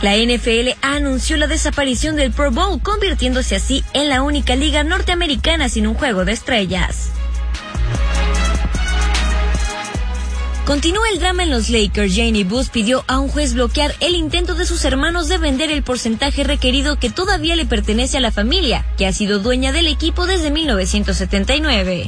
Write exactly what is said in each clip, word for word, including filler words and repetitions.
La N F L anunció la desaparición del Pro Bowl, convirtiéndose así en la única liga norteamericana sin un juego de estrellas. Continúa el drama en los Lakers. Janie Buss pidió a un juez bloquear el intento de sus hermanos de vender el porcentaje requerido que todavía le pertenece a la familia, que ha sido dueña del equipo desde mil novecientos setenta y nueve.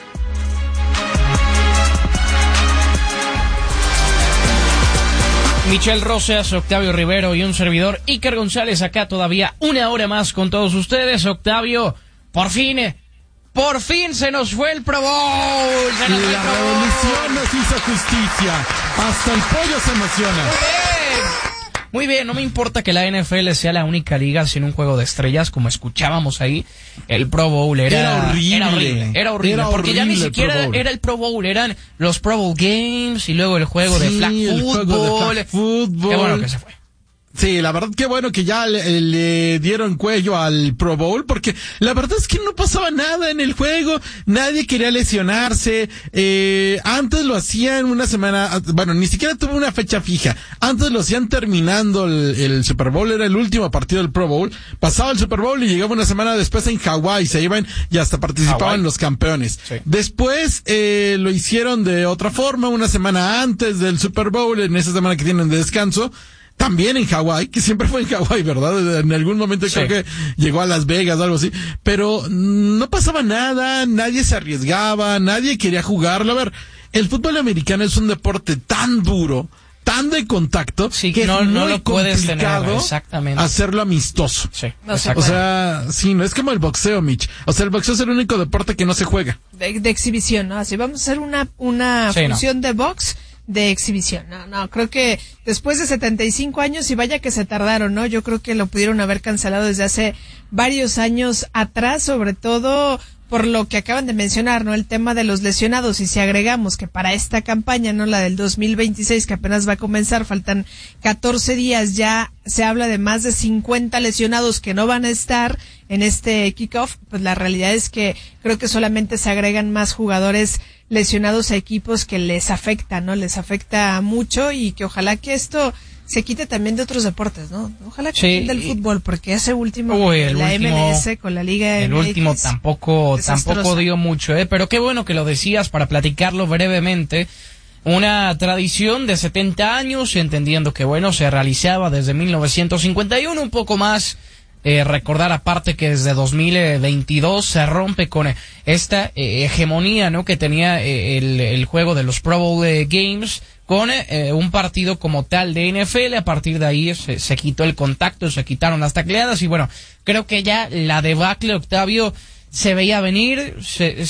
Michelle Rosas, Octavio Rivero y un servidor Iker González acá todavía una hora más con todos ustedes. Octavio, por fin... Por fin se nos fue el Pro Bowl. Se nos la revolución nos hizo justicia. Hasta el pollo se emociona. Muy bien. Muy bien, no me importa que la N F L sea la única liga sin un juego de estrellas, como escuchábamos ahí. El Pro Bowl era, era horrible. Era horrible, era horrible era porque horrible ya ni siquiera el era el Pro Bowl, eran los Pro Bowl Games y luego el juego sí, de flag el football. Juego de flag football. Qué bueno que se fue. Sí, la verdad que bueno que ya le, le dieron cuello al Pro Bowl, porque la verdad es que no pasaba nada en el juego, nadie quería lesionarse, eh, antes lo hacían una semana, bueno, ni siquiera tuvo una fecha fija, antes lo hacían terminando el, el Super Bowl, era el último partido del Pro Bowl, pasaba el Super Bowl y llegaba una semana después en Hawái, se iban y hasta participaban Hawaii. Los campeones. Sí. Después, eh, lo hicieron de otra forma, una semana antes del Super Bowl, en esa semana que tienen de descanso, también en Hawái, que siempre fue en Hawái, ¿verdad? En algún momento sí. Creo que llegó a Las Vegas o algo así, pero no pasaba nada, nadie se arriesgaba, nadie quería jugarlo. A ver, el fútbol americano es un deporte tan duro, tan de contacto, sí, que no, es muy no lo puedes complicado tener, exactamente. Hacerlo amistoso. Sí, o sea, sí, no es como el boxeo, Mitch. O sea, el boxeo es el único deporte que no se juega. De, de exhibición, ¿no? Así vamos a hacer una, una sí, función no. de box de exhibición. No, no, creo que después de setenta y cinco años, y vaya que se tardaron, ¿no? Yo creo que lo pudieron haber cancelado desde hace varios años atrás, sobre todo por lo que acaban de mencionar, ¿no? El tema de los lesionados, y si agregamos que para esta campaña, ¿no? La del dos mil veintiséis, que apenas va a comenzar, faltan catorce días, ya se habla de más de cincuenta lesionados que no van a estar en este kickoff, pues la realidad es que creo que solamente se agregan más jugadores lesionados a equipos que les afecta, ¿no? Les afecta mucho, y que ojalá que esto se quite también de otros deportes, ¿no? Ojalá que sí, del fútbol, porque ese último, uy, el la último, M L S con la Liga el M X, último tampoco, tampoco dio mucho, ¿eh? Pero qué bueno que lo decías para platicarlo brevemente. Una tradición de setenta años, entendiendo que, bueno, se realizaba desde mil novecientos cincuenta y uno, un poco más. Eh, recordar aparte que desde dos mil veintidós se rompe con esta eh, hegemonía, ¿no? Que tenía eh, el, el juego de los Pro Bowl eh, Games con eh, un partido como tal de N F L. A partir de ahí se, se quitó el contacto, se quitaron las tacleadas, y bueno, creo que ya la debacle, Octavio, se veía venir, se,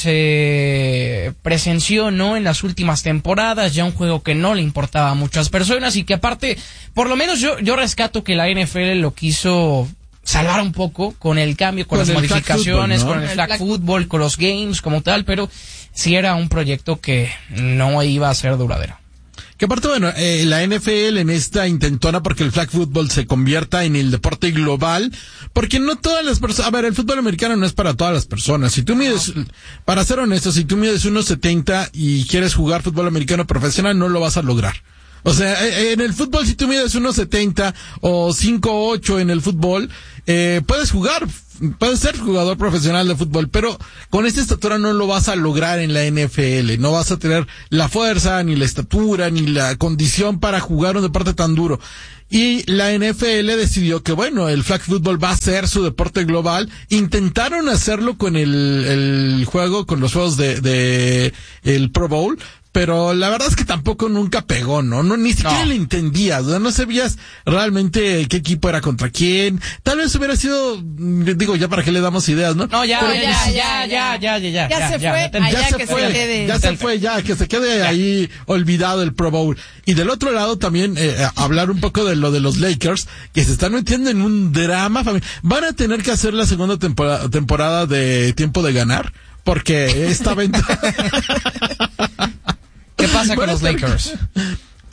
se presenció, ¿no? En las últimas temporadas, ya un juego que no le importaba a muchas personas, y que aparte, por lo menos yo, yo rescato que la N F L lo quiso salvar un poco con el cambio, con, con las modificaciones, football, ¿no? Con el, el flag, flag football, con los games como tal, pero sí era un proyecto que no iba a ser duradero. Que aparte, bueno, eh, la N F L en esta intentona porque el flag football se convierta en el deporte global, porque no todas las personas, a ver, el fútbol americano no es para todas las personas. Si tú mides, no. para ser honesto, si tú mides uno setenta y quieres jugar fútbol americano profesional, no lo vas a lograr. O sea, en el fútbol, si tú mides uno setenta o cinco ocho en el fútbol, eh, puedes jugar, puedes ser jugador profesional de fútbol, pero con esta estatura no lo vas a lograr en la N F L. No vas a tener la fuerza, ni la estatura, ni la condición para jugar un deporte tan duro. Y la N F L decidió que, bueno, el flag football va a ser su deporte global. Intentaron hacerlo con el, el juego, con los juegos de, de el Pro Bowl, pero la verdad es que tampoco nunca pegó, ¿no? No, ni siquiera no. le entendías, ¿no? No sabías realmente qué equipo era contra quién. Tal vez hubiera sido, digo, ya para qué le damos ideas, ¿no? No, ya, ya, ya, ya, ya, ya, ya, ya. Ya se ya, fue, ya, ya, ya se se fue, fue, quede. ya se fue, ya, que se quede ya. ahí olvidado el Pro Bowl. Y del otro lado también, eh, hablar un poco de lo de los Lakers, que se están metiendo en un drama familiar. Van a tener que hacer la segunda temporada, temporada de Tiempo de Ganar, porque esta venta... ¿Qué pasa con los Lakers?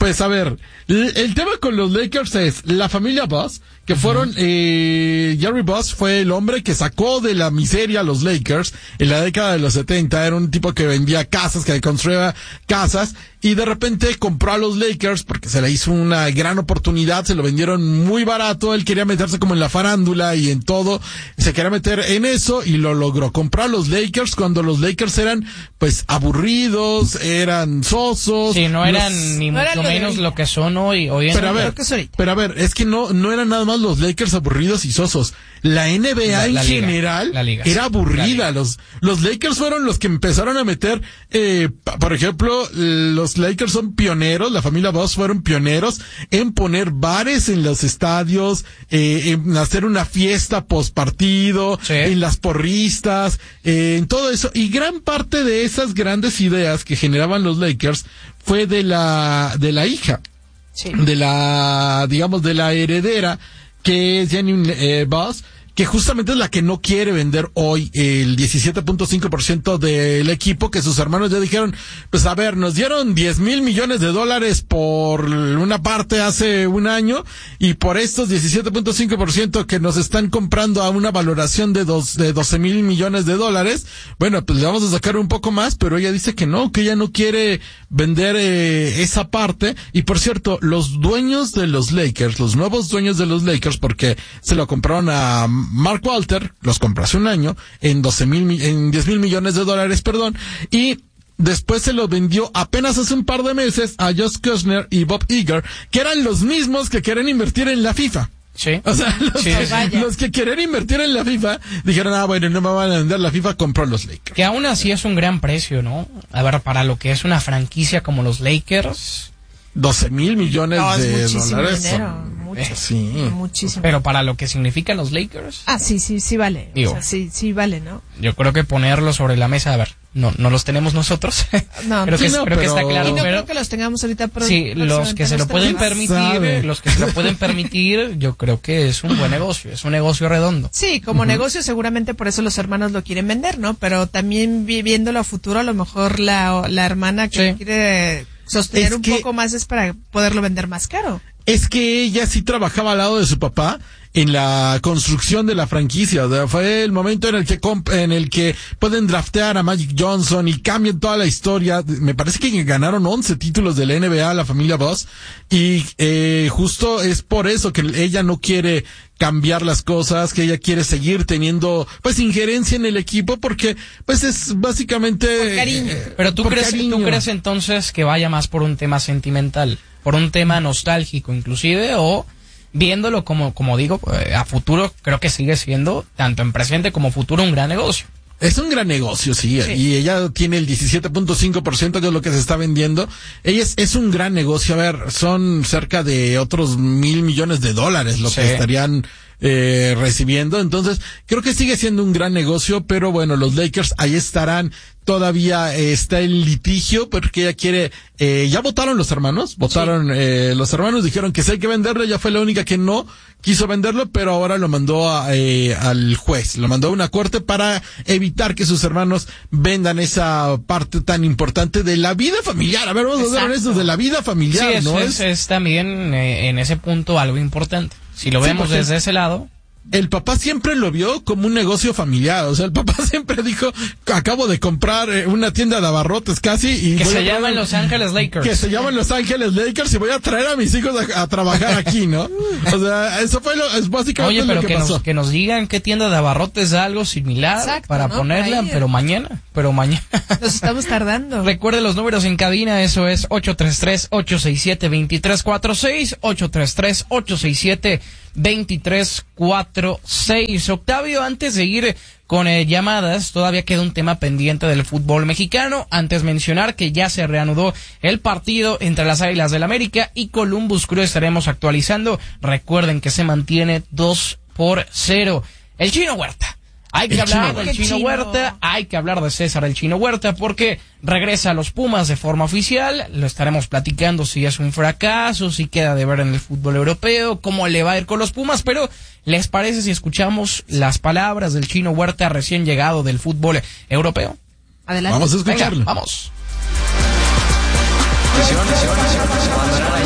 Pues a ver, el, el tema con los Lakers es la familia Buss, que fueron, uh-huh. eh, Jerry Buss fue el hombre que sacó de la miseria a los Lakers en la década de los setenta, era un tipo que vendía casas, que construía casas, y de repente compró a los Lakers porque se le hizo una gran oportunidad, se lo vendieron muy barato, él quería meterse como en la farándula y en todo, se quería meter en eso y lo logró, comprar a los Lakers cuando los Lakers eran pues aburridos, eran sosos. Sí, no eran los... ni no mucho eran menos lo que son hoy, hoy en pero a ver, pero a ver, es que no, no eran nada más los Lakers aburridos y sosos. La N B A la, en la general liga, la liga, era aburrida. Los, los Lakers fueron los que empezaron a meter, eh, por ejemplo, los Lakers son pioneros, la familia Buss fueron pioneros en poner bares en los estadios, eh, en hacer una fiesta post partido, sí. en las porristas, eh, en todo eso. Y gran parte de esas grandes ideas que generaban los Lakers fue de la, de la hija, sí. de la, digamos, de la heredera, que es Jenny eh, Buss, que justamente es la que no quiere vender hoy el diecisiete punto cinco por ciento del equipo, que sus hermanos ya dijeron, pues a ver, nos dieron diez mil millones de dólares por una parte hace un año, y por estos diecisiete punto cinco por ciento que nos están comprando a una valoración de dos, de doce mil millones de dólares, bueno, pues le vamos a sacar un poco más, pero ella dice que no, que ella no quiere vender eh, esa parte. Y por cierto, los dueños de los Lakers, los nuevos dueños de los Lakers, porque se lo compraron a Mark Walter, los compró hace un año en doce mil, en diez mil millones de dólares, perdón, y después se los vendió apenas hace un par de meses a Josh Kushner y Bob Iger, que eran los mismos que quieren invertir en la FIFA. Sí. O sea, los, sí, sí. los que quieren invertir en la FIFA dijeron, ah, bueno, no me van a vender la FIFA, compró los Lakers. Que aún así es un gran precio, ¿no? A ver, para lo que es una franquicia como los Lakers. doce mil millones no, de es dólares. Dinero. Mucho, eh, sí. Muchísimo. Pero para lo que significan los Lakers. Ah, sí, sí, sí vale. Digo, o sea, sí, sí vale, ¿no? Yo creo que ponerlo sobre la mesa, a ver, no, no los tenemos nosotros. No, creo, sí, que, no, creo pero... que está claro. Y no pero... creo que los tengamos ahorita. Pro... Sí, los que se lo pueden permitir, sabe. los que se lo pueden permitir, yo creo que es un buen negocio, es un negocio redondo. Sí, como uh-huh. negocio seguramente por eso los hermanos lo quieren vender, ¿no? Pero también viéndolo a futuro, a lo mejor la, la hermana que sí. quiere sostener es un que... poco más es para poderlo vender más caro. Es que ella sí trabajaba al lado de su papá en la construcción de la franquicia. O sea, fue el momento en el que comp- en el que pueden draftear a Magic Johnson y cambian toda la historia. Me parece que ganaron once títulos de la N B A la familia Buss, y eh, justo es por eso que ella no quiere cambiar las cosas, que ella quiere seguir teniendo pues injerencia en el equipo, porque pues es básicamente por cariño. Eh, Pero tú por crees cariño. tú crees entonces que vaya más por un tema sentimental, por un tema nostálgico inclusive, o viéndolo como como digo, a futuro creo que sigue siendo, tanto en presente como futuro, un gran negocio. Es un gran negocio, sí, sí. Y ella tiene el diecisiete punto cinco por ciento de lo que se está vendiendo. Ella es, es un gran negocio. A ver, son cerca de otros mil millones de dólares lo sí. que estarían eh, recibiendo. Entonces, creo que sigue siendo un gran negocio, pero bueno, los Lakers ahí estarán. Todavía eh, está el litigio porque ella quiere, eh, ya votaron los hermanos, votaron, sí. eh, los hermanos dijeron que sí hay que venderlo, ella fue la única que no quiso venderlo, pero ahora lo mandó a, eh, al juez, lo mandó a una corte para evitar que sus hermanos vendan esa parte tan importante de la vida familiar. A ver, vamos Exacto. a ver eso de la vida familiar, sí, es, ¿no? Es, es también eh, en ese punto algo importante. Si lo sí, vemos desde ese lado. El papá siempre lo vio como un negocio familiar, o sea, el papá siempre dijo, acabo de comprar eh, una tienda de abarrotes casi y que voy se a llama Los Ángeles Lakers. Que se llama Los Ángeles Lakers y voy a traer a mis hijos a, a trabajar aquí, ¿no? O sea, eso fue lo, es básicamente Oye, pero lo que, que pasó. Nos, que nos digan qué tienda de abarrotes da algo similar Exacto, para ¿no? ponerla, para pero mañana, pero mañana. Nos estamos tardando. Recuerde los números en cabina, eso es ocho tres tres, ocho seis siete, dos tres cuatro seis, ocho tres tres, ocho seis siete, veintitrés cuarenta y seis. Octavio, antes de ir con eh, llamadas, todavía queda un tema pendiente del fútbol mexicano. Antes mencionar que ya se reanudó el partido entre las Águilas del América y Columbus Crew. Estaremos actualizando. Recuerden que se mantiene dos por cero. El Chino Huerta. Hay que el hablar chino, del Chino, chino Huerta, hay que hablar de César el Chino Huerta, porque regresa a los Pumas de forma oficial. Lo estaremos platicando si es un fracaso, si queda de ver en el fútbol europeo, cómo le va a ir con los Pumas, pero ¿les parece si escuchamos las palabras del Chino Huerta recién llegado del fútbol europeo? Adelante. Vamos a escucharlo. Venga, vamos. Lesiones, lesiones, lesiones,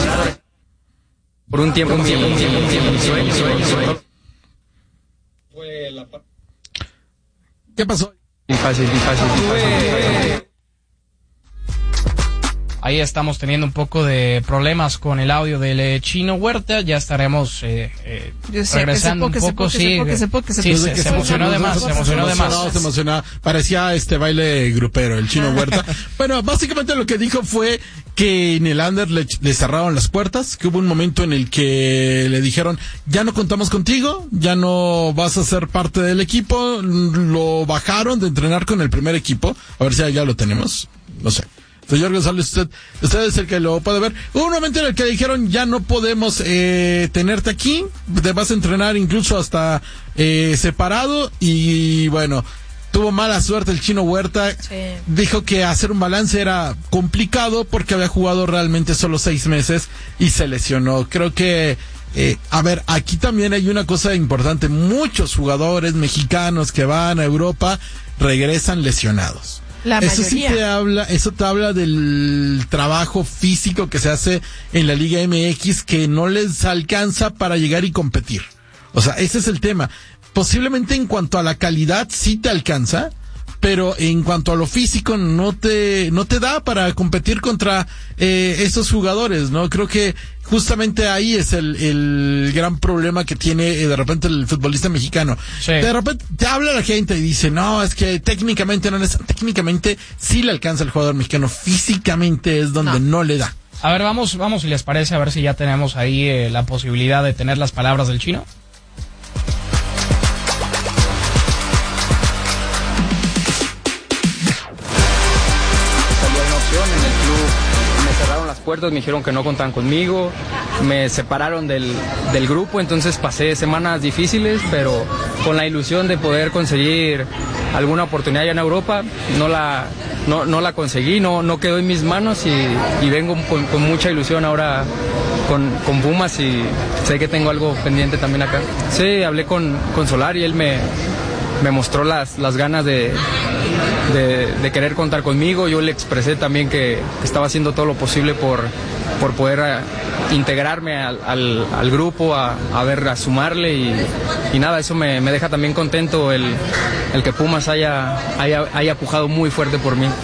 Por un tiempo, un tiempo, un tiempo, un tiempo, sueño, sueño, sueño. Fue la... ¿Qué pasó? Difícil, difícil, difícil. Ahí estamos teniendo un poco de problemas con el audio del eh, Chino Huerta. Ya estaremos eh, eh, regresando un poco. Sí, se emocionó de más, se emocionó de más. Se emocionó, parecía este baile grupero, el Chino Huerta. Bueno, básicamente lo que dijo fue que en el under le, le cerraron las puertas, que hubo un momento en el que le dijeron, ya no contamos contigo, ya no vas a ser parte del equipo. Lo bajaron de entrenar con el primer equipo. A ver si ya lo tenemos, no sé. Señor González, usted, usted es el que lo puede ver. Hubo un momento en el que dijeron, ya no podemos eh, tenerte aquí, te vas a entrenar incluso hasta eh, separado, y bueno, tuvo mala suerte el Chino Huerta. Sí. Dijo que hacer un balance era complicado porque había jugado realmente solo seis meses y se lesionó. Creo que, eh, a ver, aquí también hay una cosa importante, muchos jugadores mexicanos que van a Europa regresan lesionados. La eso mayoría. sí te habla, eso te habla del trabajo físico que se hace en la Liga M X, que no les alcanza para llegar y competir. O sea, ese es el tema. Posiblemente en cuanto a la calidad sí te alcanza, pero en cuanto a lo físico no te no te da para competir contra eh, esos jugadores, ¿no? Creo que justamente ahí es el, el gran problema que tiene eh, de repente el futbolista mexicano. Sí. De repente te habla la gente y dice, no, es que técnicamente no es, técnicamente sí le alcanza el jugador mexicano, físicamente es donde no, no le da. A ver, vamos, vamos si les parece, a ver si ya tenemos ahí eh, la posibilidad de tener las palabras del Chino. Puertas, me dijeron que no contaban conmigo, me separaron del, del grupo, entonces pasé semanas difíciles, pero con la ilusión de poder conseguir alguna oportunidad allá en Europa, no la, no, no la conseguí, no, no quedó en mis manos, y, y vengo con, con mucha ilusión ahora con, con Pumas, y sé que tengo algo pendiente también acá. Sí, hablé con, con Solari y él me, me mostró las, las ganas de De, de querer contar conmigo. Yo le expresé también que, que estaba haciendo todo lo posible por, por poder a, integrarme al, al, al grupo, a, a ver, a sumarle, y, y nada, eso me, me deja también contento el, el que Pumas haya, haya, haya pujado muy fuerte por mí.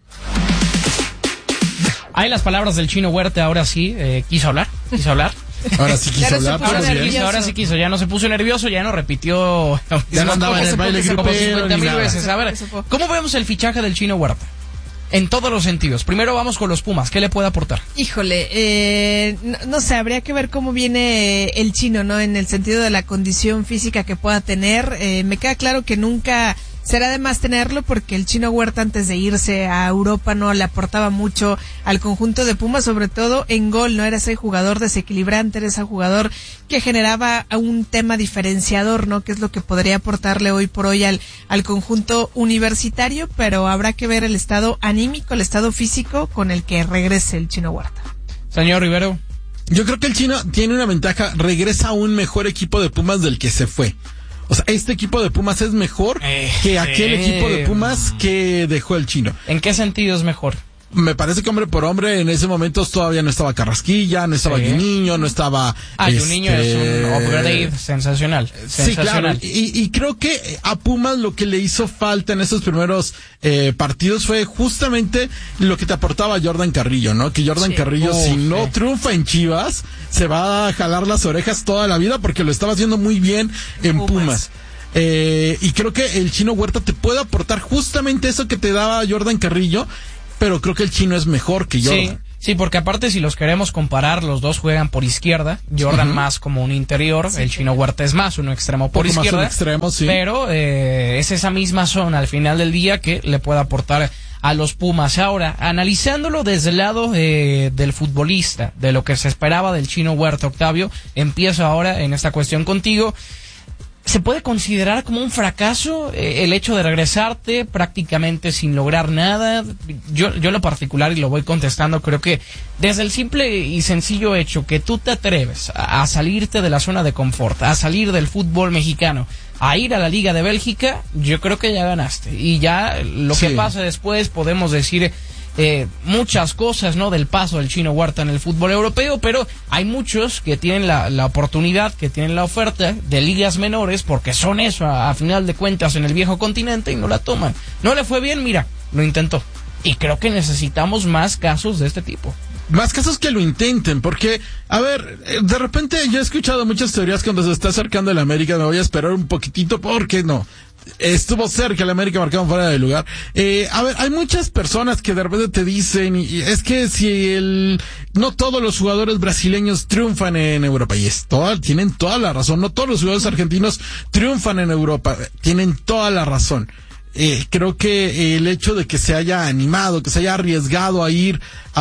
Hay las palabras del Chino Huerta, ahora sí, eh, quiso hablar, quiso hablar. Ahora sí quiso hablar, ahora sí quiso, ahora sí quiso, ya no se puso nervioso, ya no repitió. Ya no andaba en el baile como cincuenta mil veces. A ver, ¿cómo vemos el fichaje del Chino Huerta? En todos los sentidos. Primero vamos con los Pumas, ¿qué le puede aportar? Híjole, eh, no, no sé, habría que ver cómo viene el Chino, ¿no? En el sentido de la condición física que pueda tener. Eh, me queda claro que nunca será de más tenerlo, porque el Chino Huerta antes de irse a Europa no le aportaba mucho al conjunto de Pumas, sobre todo en gol, no era ese jugador desequilibrante, era ese jugador que generaba un tema diferenciador, ¿no? Que es lo que podría aportarle hoy por hoy al, al conjunto universitario, pero habrá que ver el estado anímico, el estado físico con el que regrese el Chino Huerta. Señor Rivero. Yo creo que el Chino tiene una ventaja, regresa a un mejor equipo de Pumas del que se fue. O sea, este equipo de Pumas es mejor eh, que aquel eh, equipo de Pumas que dejó el Chino. ¿En qué sentido es mejor? Me parece que hombre por hombre en ese momento todavía no estaba Carrasquilla, no estaba sí. Guiño, no estaba... Ah, este... Guiño es un upgrade sensacional. sensacional. Sí, claro. Y, y creo que a Pumas lo que le hizo falta en esos primeros eh, partidos fue justamente lo que te aportaba Jordan Carrillo, ¿no? Que Jordan sí. Carrillo, oh, si no sí. triunfa en Chivas, se va a jalar las orejas toda la vida, porque lo estaba haciendo muy bien en Pumas. Pumas. Eh, y creo que el Chino Huerta te puede aportar justamente eso que te daba Jordan Carrillo, pero creo que el Chino es mejor que Jordan. Sí, sí, porque aparte si los queremos comparar, los dos juegan por izquierda, Jordan uh-huh. más como un interior, sí, el Chino Huerta es más un extremo por Poco izquierda, más un extremo, sí. pero eh, es esa misma zona al final del día que le puede aportar a los Pumas. Ahora, analizándolo desde el lado eh, del futbolista, de lo que se esperaba del Chino Huerta, Octavio, empiezo ahora en esta cuestión contigo. ¿Se puede considerar como un fracaso eh, el hecho de regresarte prácticamente sin lograr nada? Yo, yo en lo particular, y lo voy contestando, creo que desde el simple y sencillo hecho que tú te atreves a, a salirte de la zona de confort, a salir del fútbol mexicano, a ir a la Liga de Bélgica, yo creo que ya ganaste. Y ya lo sí. que pase después podemos decir eh, muchas cosas, ¿no? Del paso del Chino Huerta en el fútbol europeo, pero hay muchos que tienen la, la oportunidad, que tienen la oferta de ligas menores, porque son eso, a, a final de cuentas, en el viejo continente, y no la toman. No le fue bien, mira, lo intentó. Y creo que necesitamos más casos de este tipo. Más casos que lo intenten, porque, a ver, de repente yo he escuchado muchas teorías cuando se está acercando el América, me voy a esperar un poquitito, porque no. Estuvo cerca el América, marcado fuera de lugar. Eh, a ver, hay muchas personas que de repente te dicen, y es que si el, no todos los jugadores brasileños triunfan en Europa, y es toda, tienen toda la razón, no todos los jugadores argentinos triunfan en Europa, tienen toda la razón. Eh, creo que el hecho de que se haya animado, que se haya arriesgado a ir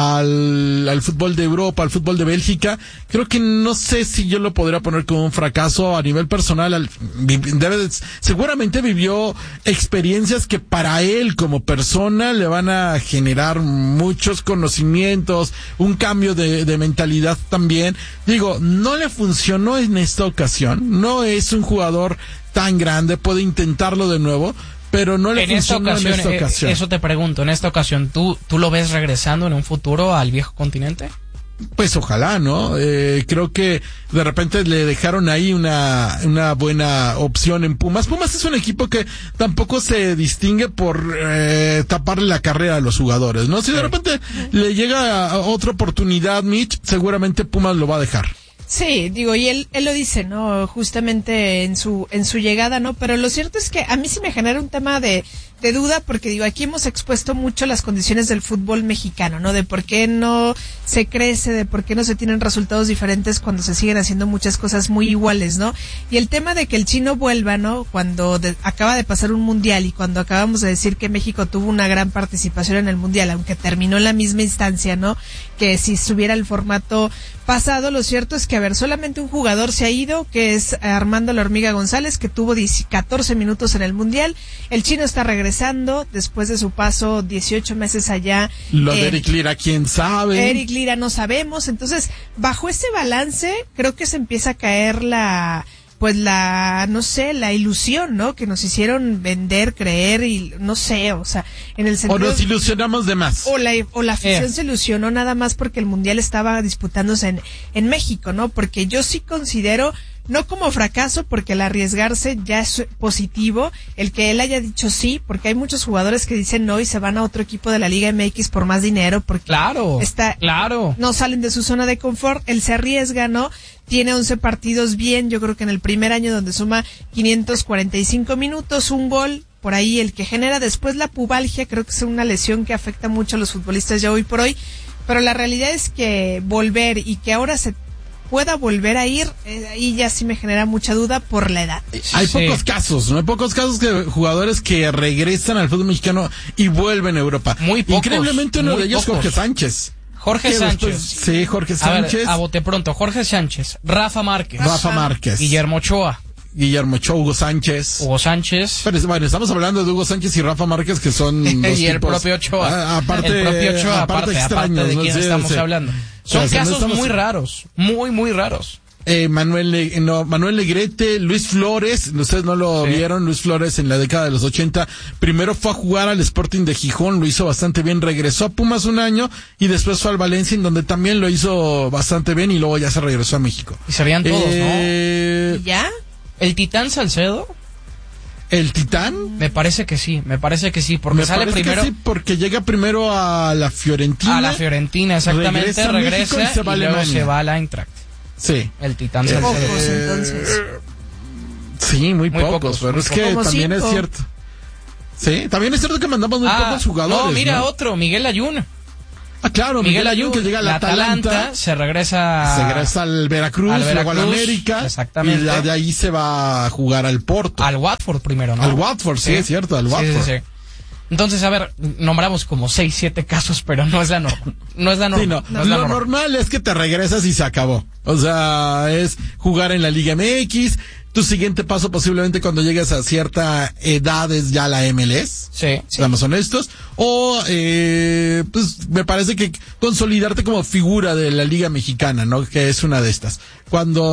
al, al fútbol de Europa, al fútbol de Bélgica, creo que no sé si yo lo podría poner como un fracaso a nivel personal. Al, debe de, seguramente vivió experiencias que para él como persona le van a generar muchos conocimientos, un cambio de, de mentalidad también. Digo, no le funcionó en esta ocasión, no es un jugador tan grande, puede intentarlo de nuevo, pero no le en esta ocasión, en esta ocasión. Eso te pregunto, en esta ocasión, ¿tú, ¿tú lo ves regresando en un futuro al viejo continente? Pues ojalá, ¿no? Eh, creo que de repente le dejaron ahí una, una buena opción en Pumas. Pumas es un equipo que tampoco se distingue por eh, taparle la carrera a los jugadores, ¿no? Si de repente le llega otra oportunidad, Mitch, seguramente Pumas lo va a dejar. Sí, digo, y él, él lo dice, ¿no? Justamente en su, en su llegada, ¿no? Pero lo cierto es que a mí sí me genera un tema de, de duda, porque digo, aquí hemos expuesto mucho las condiciones del fútbol mexicano, ¿no? De por qué no se crece, de por qué no se tienen resultados diferentes cuando se siguen haciendo muchas cosas muy iguales, ¿no? Y el tema de que el Chino vuelva, ¿no? Cuando de, acaba de pasar un mundial y cuando acabamos de decir que México tuvo una gran participación en el mundial, aunque terminó en la misma instancia, ¿no? Que si estuviera el formato pasado, lo cierto es que, a ver, solamente un jugador se ha ido, que es Armando La Hormiga González, que tuvo catorce minutos en el mundial. El Chino está regresando después de su paso dieciocho meses allá. Lo eh, de Eric Lira, ¿quién sabe? Eric Lira no sabemos. Entonces, bajo ese balance, creo que se empieza a caer la... pues la, no sé, la ilusión, ¿no? Que nos hicieron vender, creer y no sé, o sea, en el sentido... O nos ilusionamos de más. O la, o la afición eh. se ilusionó nada más porque el Mundial estaba disputándose en, en México, ¿no? Porque yo sí considero, no como fracaso, porque el arriesgarse ya es positivo, el que él haya dicho sí, porque hay muchos jugadores que dicen no y se van a otro equipo de la Liga M X por más dinero, porque claro, está, claro. no salen de su zona de confort, él se arriesga, ¿no? Tiene once partidos bien, yo creo que en el primer año donde suma quinientos cuarenta y cinco minutos, un gol, por ahí el que genera después la pubalgia, creo que es una lesión que afecta mucho a los futbolistas ya hoy por hoy, pero la realidad es que volver y que ahora se pueda volver a ir, eh, ahí ya sí me genera mucha duda por la edad. Hay sí. pocos casos, ¿no? Hay pocos casos de jugadores que regresan al fútbol mexicano y vuelven a Europa. Muy pocos. Increíblemente uno muy de ellos, pocos. Jorge Sánchez. Jorge Sánchez. Después, sí, Jorge Sánchez. A ver, a bote pronto, Jorge Sánchez, Rafa Márquez. Rafa Márquez. Guillermo Ochoa. Guillermo Ochoa, Hugo Sánchez. Hugo Sánchez. Pero bueno, estamos hablando de Hugo Sánchez y Rafa Márquez, que son dos y el tipos, propio Ochoa. A, aparte, el propio Ochoa, aparte, aparte, aparte de ¿no? quién sí, estamos sí. hablando. Son o sea, casos no estamos... muy raros, muy, muy raros. Eh, Manuel, no, Manuel Negrete, Luis Flores, ustedes no lo sí. vieron, Luis Flores en la década de los ochenta, primero fue a jugar al Sporting de Gijón, lo hizo bastante bien, regresó a Pumas un año y después fue al Valencia, en donde también lo hizo bastante bien y luego ya se regresó a México. Y serían todos, eh... ¿Y ya? ¿El Titán Salcedo? ¿El Titán? Me parece que sí, me parece que sí, porque me sale primero... Que sí, porque llega primero a la Fiorentina. A la Fiorentina, exactamente, regresa, regresa y, se va y luego se va a la Eintracht. Sí. El Titán Salcedo. Salcedo. Pocos, entonces. Sí, muy, muy pocos, pocos, pero muy es que pocos. también Como es cinco. cierto. Sí, también es cierto que mandamos muy ah, pocos jugadores. No, mira ¿no? otro, Miguel Ayun. Ah, claro, Miguel, Miguel Ayun, que llega al Atalanta, Atalanta, se regresa... Se regresa al Veracruz, al Veracruz, luego al América, exactamente. y de ahí se va a jugar al Porto. Al Watford primero, ¿no? Al Watford, sí, sí es cierto, al Watford. Sí, sí, sí. Entonces, a ver, nombramos como seis, siete casos, pero no es la norma. No es la norma. Sí, no. No es la Lo norma. normal es que te regresas y se acabó. O sea, es jugar en la Liga M X. Tu siguiente paso posiblemente cuando llegues a cierta edad es ya la M L S. Sí. Seamos sí. honestos. O, eh, pues, me parece que consolidarte como figura de la Liga Mexicana, ¿no? Que es una de estas. Cuando